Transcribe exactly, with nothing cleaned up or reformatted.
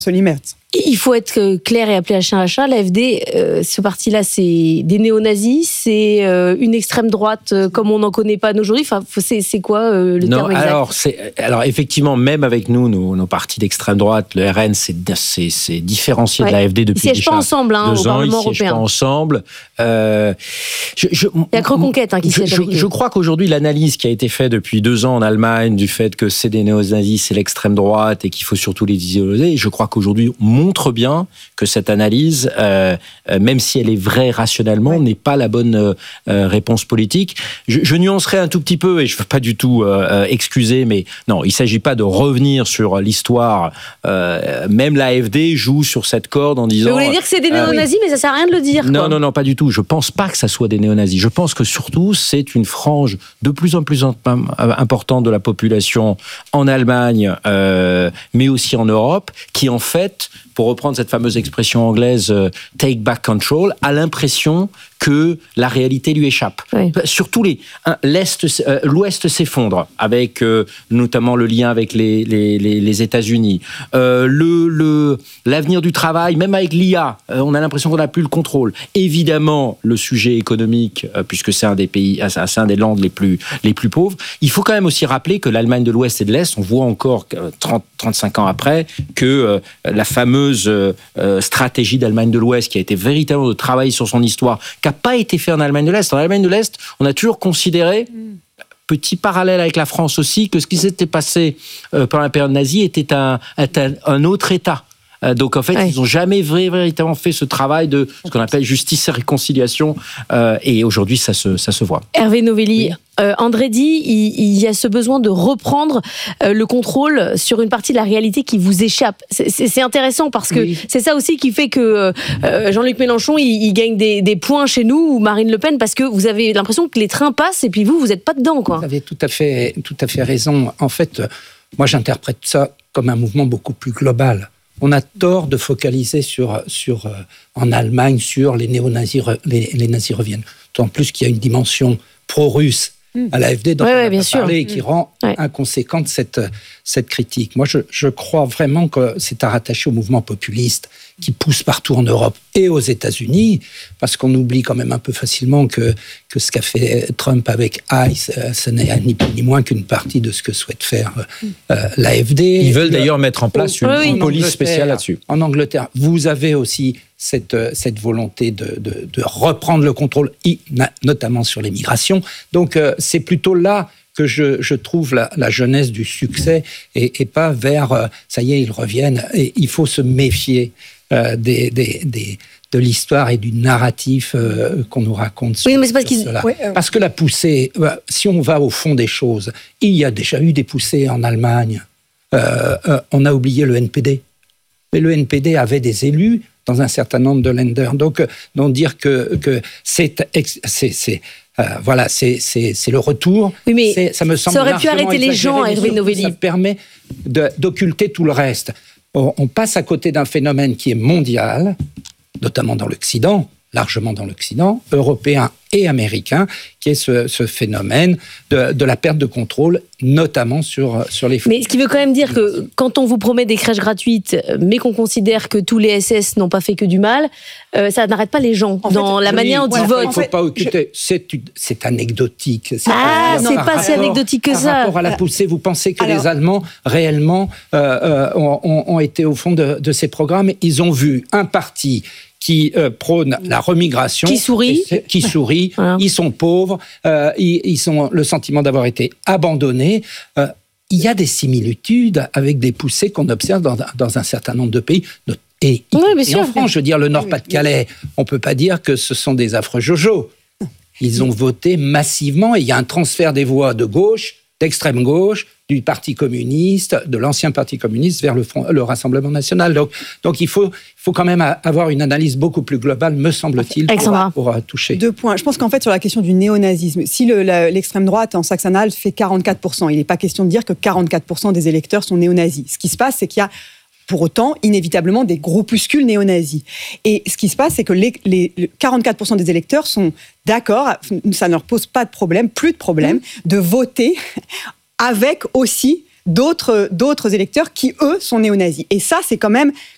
Solimertz. Il faut être clair et appeler un chat un chat. L'A F D, euh, ce parti-là, c'est des néo-nazis, c'est euh, une extrême droite euh, comme on n'en connaît pas aujourd'hui. Enfin, c'est, c'est quoi euh, le non, terme exact? alors, c'est, alors, effectivement, même avec nous, nos, nos partis d'extrême droite, le R N, c'est, c'est, c'est différencié ouais. de l'A F D depuis déjà deux ans. Ils ne siègent pas ensemble hein, au Parlement européen. Ils ne siègent pas ensemble. Euh, je, je, Il y a que Reconquête hein, qui siège je, avec je, je crois qu'aujourd'hui, l'analyse qui a été faite depuis deux ans en Allemagne du fait que c'est des néo-nazis, c'est l'extrême droite et qu'il faut surtout les isoler, je crois qu'aujourd'hui, on montre bien que cette analyse, euh, même si elle est vraie rationnellement, ouais. n'est pas la bonne euh, réponse politique. Je, je nuancerai un tout petit peu, et je ne veux pas du tout euh, excuser, mais non, il ne s'agit pas de revenir sur l'histoire. Euh, même l'A F D joue sur cette corde en disant... Vous voulez dire que c'est des néo-nazis, euh, mais ça ne sert à rien de le dire. Non, quoi. non, non, pas du tout. Je ne pense pas que ça soit des néo-nazis. Je pense que surtout, c'est une frange de plus en plus importante de la population en Allemagne, euh, mais aussi en Europe, qui en fait... pour reprendre cette fameuse expression anglaise euh, « take back control », a l'impression que la réalité lui échappe. Oui. Surtout les, hein, l'Est, euh, l'Ouest s'effondre, avec euh, notamment le lien avec les, les, les, les États-Unis. Euh, le, le, l'avenir du travail, même avec l'I A, euh, on a l'impression qu'on n'a plus le contrôle. Évidemment, le sujet économique, euh, puisque c'est un des pays, c'est un des landes les plus, les plus pauvres. Il faut quand même aussi rappeler que l'Allemagne de l'Ouest et de l'Est, on voit encore trente, trente-cinq ans après que euh, la fameuse euh, stratégie d'Allemagne de l'Ouest, qui a été véritablement de travailler sur son histoire, qui n'a pas été fait en Allemagne de l'Est. En Allemagne de l'Est, on a toujours considéré, mm. petit parallèle avec la France aussi, que ce qui s'était passé euh, pendant la période nazie était un, un, un autre État. Euh, donc en fait, ouais. ils n'ont jamais véritablement fait ce travail de ce qu'on appelle justice et réconciliation. Euh, et aujourd'hui, ça se, ça se voit. Hervé Novelli, oui. euh, André dit, il, il y a ce besoin de reprendre euh, le contrôle sur une partie de la réalité qui vous échappe. C'est, c'est, c'est intéressant parce que oui. c'est ça aussi qui fait que euh, Jean-Luc Mélenchon, il, il gagne des, des points chez nous, ou Marine Le Pen, parce que vous avez l'impression que les trains passent et puis vous, vous n'êtes pas dedans, quoi. Vous avez tout à fait, tout à fait raison. En fait, moi, j'interprète ça comme un mouvement beaucoup plus global. On a tort de focaliser sur, sur, euh, en Allemagne sur les néo-nazis, les, les nazis reviennent. D'autant plus qu'il y a une dimension pro-russe mmh. à l'A F D dont ouais, on ouais, a bien pas sûr. parlé et qui rend ouais. inconséquente cette, cette critique. Moi, je, je crois vraiment que c'est à rattacher au mouvement populiste qui pousse partout en Europe et aux États-Unis, parce qu'on oublie quand même un peu facilement que, que ce qu'a fait Trump avec ICE, ce n'est ni plus ni moins qu'une partie de ce que souhaite faire euh, l'A F D. Ils veulent d'ailleurs mettre en place une, oui, une police spéciale là-dessus. En Angleterre, vous avez aussi cette, cette volonté de, de, de reprendre le contrôle, notamment sur les migrations. Donc, euh, c'est plutôt là que je, je trouve la, la jeunesse du succès et, et pas vers euh, ça y est, ils reviennent. Et il faut se méfier euh, des, des, des, de l'histoire et du narratif euh, qu'on nous raconte sur, oui, mais c'est parce, sur cela. Oui, euh... parce que la poussée, euh, si on va au fond des choses, il y a déjà eu des poussées en Allemagne. Euh, euh, on a oublié le N P D. Mais le N P D avait des élus dans un certain nombre de länders. Donc, donc dire que, que c'est... c'est, c'est Euh, voilà, c'est, c'est, c'est le retour. Oui, mais c'est, ça me semble ça aurait pu arrêter les gens, Hervé Novelli. Ça permet de, d'occulter tout le reste. On, on passe à côté d'un phénomène qui est mondial, notamment dans l'Occident, largement dans l'Occident, européen et américain, qui est ce, ce phénomène de, de la perte de contrôle, notamment sur, sur les... Mais ce qui veut quand même dire que quand on vous promet des crèches gratuites, mais qu'on considère que tous les S S n'ont pas fait que du mal, euh, ça n'arrête pas les gens en dans fait, la oui, manière dont ils votent. Il ne faut pas occulter. Je... C'est, c'est anecdotique. C'est ah, pas, c'est pas si anecdotique que par ça. Par rapport à la poussée, vous pensez que Alors... les Allemands, réellement, euh, euh, ont, ont été au fond de, de ces programmes. Ils ont vu un parti qui euh, prône la remigration, qui sourit, qui sourit, voilà. Ils sont pauvres, euh, ils, ils ont le sentiment d'avoir été abandonnés. Euh, il y a des similitudes avec des poussées qu'on observe dans, dans un certain nombre de pays. Et, oui, et sûr, en France, je veux dire, le Nord-Pas-de-Calais, on ne peut pas dire que ce sont des affreux jojos. Ils ont voté massivement et il y a un transfert des voix de gauche, d'extrême gauche, du Parti communiste, de l'ancien Parti communiste vers le, Front, le Rassemblement national. Donc, donc il faut, il faut quand même avoir une analyse beaucoup plus globale, me semble-t-il, pour, pour, pour toucher. Deux points. Je pense qu'en fait, sur la question du néonazisme, si le, la, l'extrême droite en Saxe-Anhalt fait quarante-quatre pour cent, il n'est pas question de dire que quarante-quatre pour cent des électeurs sont néonazis. Ce qui se passe, c'est qu'il y a pour autant, inévitablement, des groupuscules néo-nazis. Et ce qui se passe, c'est que les, les quarante-quatre pour cent des électeurs sont d'accord, ça ne leur pose pas de problème, plus de problème, mmh. de voter avec aussi d'autres, d'autres électeurs qui, eux, sont néo-nazis. Et ça, c'est quand même